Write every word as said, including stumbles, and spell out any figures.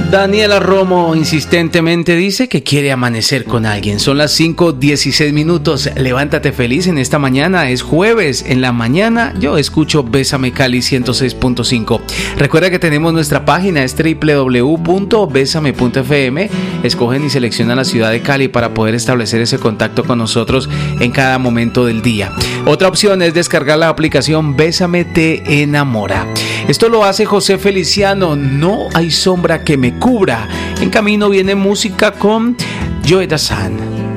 Daniela Romo insistentemente dice que quiere amanecer con alguien. Son las cinco dieciséis minutos. Levántate feliz en esta mañana. Es jueves. En la mañana yo escucho Bésame Cali ciento seis punto cinco. Recuerda que tenemos nuestra página, es doble u doble u doble u punto besame punto efe eme. Escogen y seleccionan la ciudad de Cali para poder establecer ese contacto con nosotros en cada momento del día. Otra opción es descargar la aplicación Bésame Te Enamora. Esto lo hace José Feliciano. No hay sombra que me cubra. En camino viene música con Joe Dassin.